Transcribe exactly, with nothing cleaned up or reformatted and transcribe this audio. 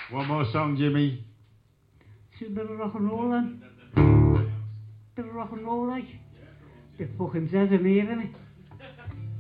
One more song, Jimmy. See a bit of rock and roll then. Bit of rock and roll like. Bit fucking says him here, innit?